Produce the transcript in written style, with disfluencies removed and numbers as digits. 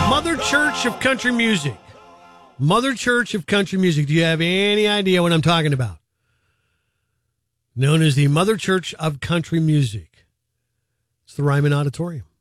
Mother Church of Country Music. Mother Church of Country Music. Do you have any idea what I'm talking about? Known as the Mother Church of Country Music. It's the Ryman Auditorium.